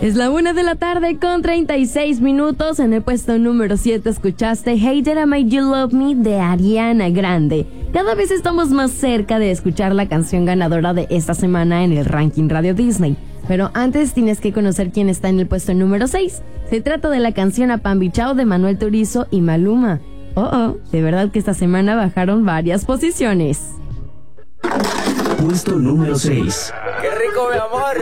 Es la 1:36 p.m. En el puesto número 7 escuchaste Hey Did I Make You Love Me de Ariana Grande. Cada vez estamos más cerca de escuchar la canción ganadora de esta semana en el ranking Radio Disney. Pero antes tienes que conocer quién está en el puesto número 6. Se trata de la canción Apambichao de Manuel Turizo y Maluma. De verdad que esta semana bajaron varias posiciones. Puesto número 6. ¡Qué rico, mi amor!